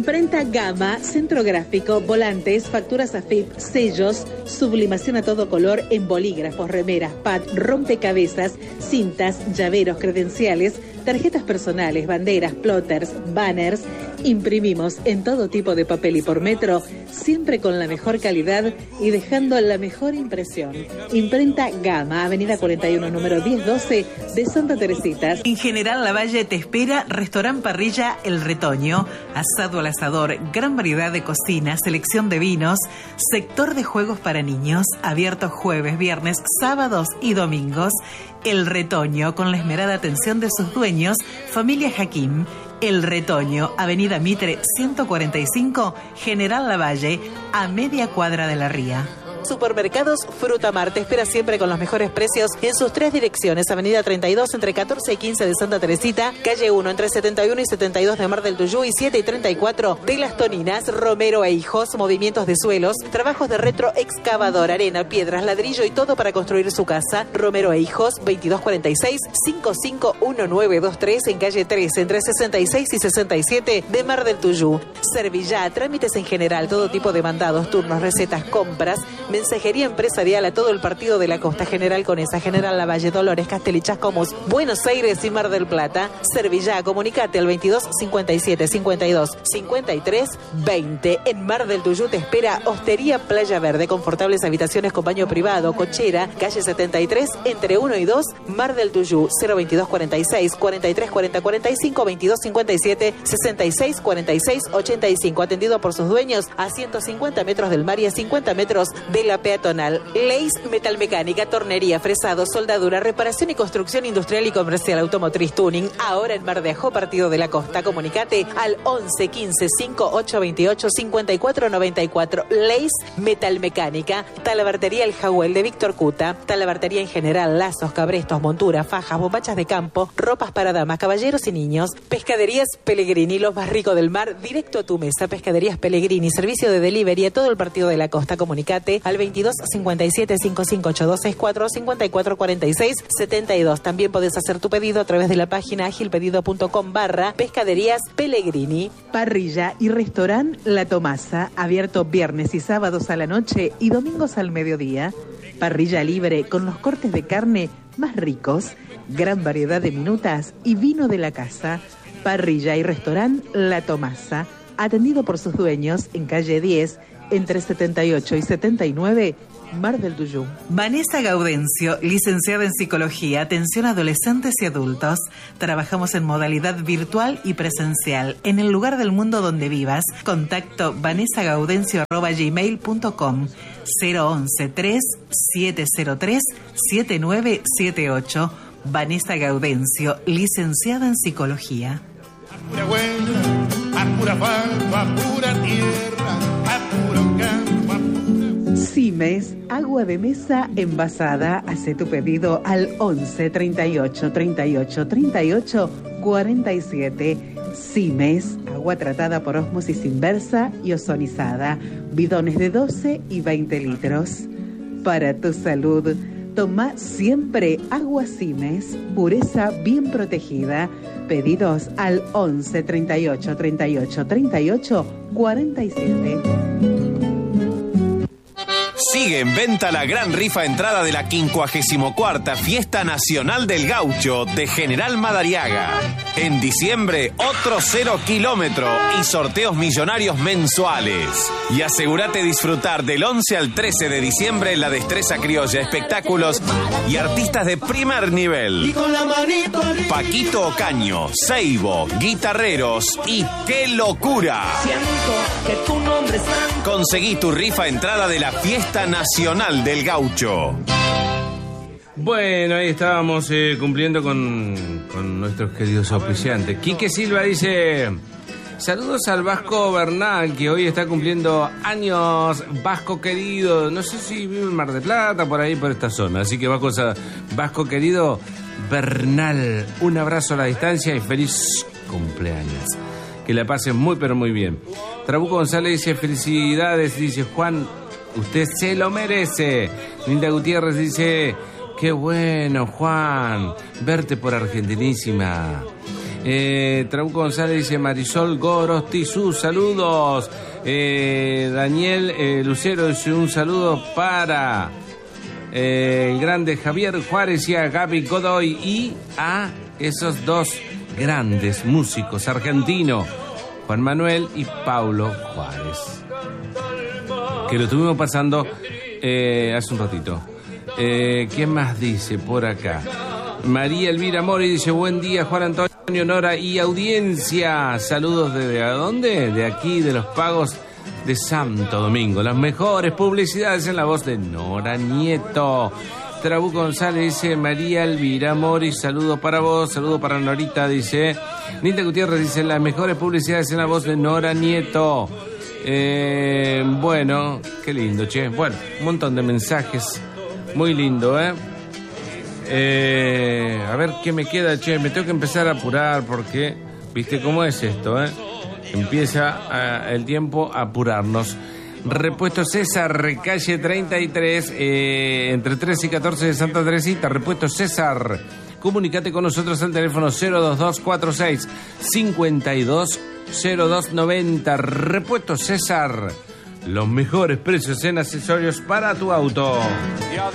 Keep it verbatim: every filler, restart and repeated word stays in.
Imprenta Gama, centro gráfico, volantes, facturas A F I P, sellos, sublimación a todo color en bolígrafos, remeras, pad, rompecabezas, cintas, llaveros, credenciales, tarjetas personales, banderas, plotters, banners. Imprimimos en todo tipo de papel y por metro, siempre con la mejor calidad y dejando la mejor impresión. Imprenta Gama, avenida cuarenta y uno, número diez doce de Santa Teresita. En General Lavalle te espera Restaurant Parrilla El Retoño, asado al asador, gran variedad de cocina, selección de vinos, sector de juegos para niños, abierto jueves, viernes, sábados y domingos. El Retoño, con la esmerada atención de sus dueños, familia Jaquín. El Retoño, avenida Mitre ciento cuarenta y cinco, General Lavalle, a media cuadra de la Ría. Supermercados Frutamar te espera siempre con los mejores precios en sus tres direcciones: avenida treinta y dos entre catorce y quince de Santa Teresita, calle uno entre setenta y uno y setenta y dos de Mar del Tuyú y siete y treinta y cuatro de Las Toninas. Romero e Hijos, movimientos de suelos, trabajos de retro, excavador, arena, piedras, ladrillo y todo para construir su casa. Romero e Hijos, veintidós cuarenta y seis, cincuenta y cinco diecinueve veintitrés en calle trece entre sesenta y seis y sesenta y siete de Mar del Tuyú. Servillá, trámites en general, todo tipo de mandados, turnos, recetas, compras, mensajería empresarial a todo el partido de la Costa. General Conesa, General Lavalle, Dolores, Castel y Chascomús, Buenos Aires y Mar del Plata. Servillá, comunicate al veintidós cincuenta y siete cincuenta y dos cincuenta y tres veinte. En Mar del Tuyú te espera Hostería Playa Verde, confortables habitaciones con baño privado, cochera, calle setenta y tres entre uno y dos, Mar del Tuyú. Cero veintidós cuarenta y seis cuarenta y tres cuarenta cuarenta y cinco, veintidós cincuenta y siete sesenta y seis cuarenta y seis ochenta y cinco. Atendido por sus dueños a ciento cincuenta metros del mar y a cincuenta metros de la peatonal. Leis Metalmecánica, tornería, fresado, soldadura, reparación y construcción industrial y comercial, automotriz, tuning. Ahora en Mar de Ajó, partido de la Costa. Comunicate al once quince cincuenta y ocho veintiocho cincuenta y cuatro noventa y cuatro. Leis Metalmecánica. Talabartería El Jahuel de Víctor Cuta. Talabartería en general, lazos, cabrestos, monturas, fajas, bombachas de campo, ropas para damas, caballeros y niños. Pescaderías Pellegrini, los más ricos del mar, directo a tu mesa. Pescaderías Pellegrini, servicio de delivery a todo el partido de la Costa. Comunicate al veintidós cincuenta y siete cincuenta y cinco ochenta y dos sesenta y cuatro cincuenta y cuatro cuarenta y seis setenta y dos. También podés hacer tu pedido a través de la página agilpedido punto com barra Pescaderías Pellegrini. Parrilla y restaurante La Tomasa, abierto viernes y sábados a la noche y domingos al mediodía. Parrilla libre con los cortes de carne más ricos, gran variedad de minutas y vino de la casa. Parrilla y restaurante La Tomasa, atendido por sus dueños en calle diez entre setenta y ocho y setenta y nueve, Mar del Tuyú. Vanessa Gaudencio, licenciada en Psicología, atención a adolescentes y adultos. Trabajamos en modalidad virtual y presencial, en el lugar del mundo donde vivas. Contacto vanessa gaudencio arroba gmail punto com, cero once tres siete cero tres siete nueve siete ocho. Vanessa Gaudencio, licenciada en Psicología. A pura huella, a pura falco, a pura tierra, a puro campo, a pura... Simes, agua de mesa envasada. Hace tu pedido al once treinta y ocho treinta y ocho treinta y ocho cuarenta y siete. Simes, agua tratada por ósmosis inversa y ozonizada. Bidones de doce y veinte litros. Para tu salud, toma siempre agua Simes, pureza bien protegida. Pedidos al once treinta y ocho treinta y ocho treinta y ocho cuarenta y siete. Sigue en venta la gran rifa entrada de la quincuagésimo cuarta Fiesta Nacional del Gaucho de General Madariaga. En diciembre, otro cero kilómetro y sorteos millonarios mensuales. Y asegúrate disfrutar del once al trece de diciembre la destreza criolla, espectáculos y artistas de primer nivel. Paquito Ocaño, Seibo, guitarreros y ¡qué locura! Conseguí tu rifa entrada de la Fiesta Nacional del Gaucho. Bueno, ahí estábamos eh, cumpliendo con, con nuestros queridos auspiciantes. Quique Silva dice: saludos al Vasco Bernal, que hoy está cumpliendo años. Vasco querido, no sé si vive en Mar del Plata, por ahí, por esta zona. Así que Vasco, Vasco querido Bernal, un abrazo a la distancia y feliz cumpleaños. Que la pasen muy, pero muy bien. Trabuco González dice: felicidades, dice Juan, usted se lo merece. Linda Gutiérrez dice: qué bueno, Juan, verte por Argentinísima. Eh, Trabuco González dice Marisol Gorostizú, saludos. Eh, Daniel eh, Lucero dice un saludo para eh, el grande Javier Juárez y a Gaby Godoy y a esos dos grandes músicos argentinos, Juan Manuel y Paulo Juárez, que lo estuvimos pasando eh, hace un ratito. Eh, ¿Quién más dice por acá? María Elvira Mori dice buen día Juan Antonio, Nora y audiencia. Saludos desde ¿a dónde? De aquí, de los Pagos de Santo Domingo. Las mejores publicidades en la voz de Nora Nieto. Trabuco González dice María Elvira Mori, saludo para vos, saludo para Norita, dice Nita Gutiérrez, dice las mejores publicidades en la voz de Nora Nieto. Eh, bueno, qué lindo, che. Bueno, un montón de mensajes, muy lindo, ¿eh? Eh, a ver qué me queda, che, me tengo que empezar a apurar porque, viste cómo es esto, ¿eh? Empieza a, el tiempo a apurarnos. Repuesto César, calle treinta y tres, eh, entre trece y catorce de Santa Teresita. Repuesto César, comunícate con nosotros al teléfono cero dos dos cuatro seis cinco dos cero dos nueve cero. Repuesto César, los mejores precios en accesorios para tu auto.